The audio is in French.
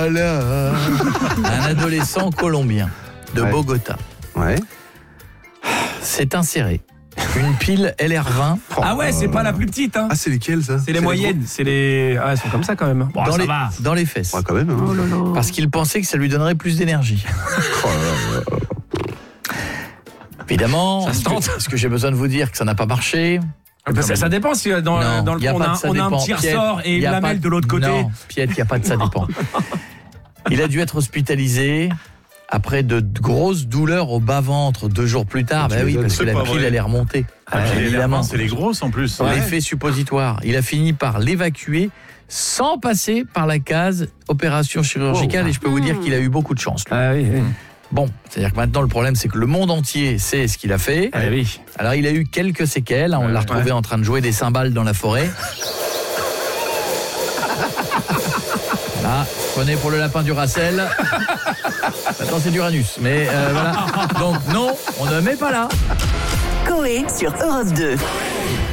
Un adolescent colombien de Bogota s'est inséré une pile LR20. Ah ouais, c'est pas la plus petite. Hein. Ah, c'est lesquelles, ça? C'est les moyennes. C'est les. Ah, elles sont comme ça quand même. Bon, dans les fesses. Ouais, quand même. Hein. Oh là là. Parce qu'il pensait que ça lui donnerait plus d'énergie. Évidemment, Ça se tente. est-ce que j'ai besoin de vous dire que ça n'a pas marché? Ça dépend si dans le fond, on a un petit ressort et une lamelle de l'autre côté. Non, Piet, il n'y a pas de ça dépend. Il a dû être hospitalisé après de grosses douleurs au bas-ventre 2 jours plus tard. Bah oui, parce que la pile, elle est remontée. Évidemment. C'est les grosses en plus. L'effet suppositoire. Il a fini par l'évacuer sans passer par la case opération chirurgicale et je peux vous dire qu'il a eu beaucoup de chance. Lui. Ah oui. Bon, c'est-à-dire que maintenant le problème c'est que le monde entier sait ce qu'il a fait. Ah oui. Alors il a eu quelques séquelles, on l'a retrouvé en train de jouer des cymbales dans la forêt. Là, prenez pour le lapin du Racel. Attends, c'est d'Uranus, mais voilà. Donc non, on ne met pas là. Coé sur Europe 2.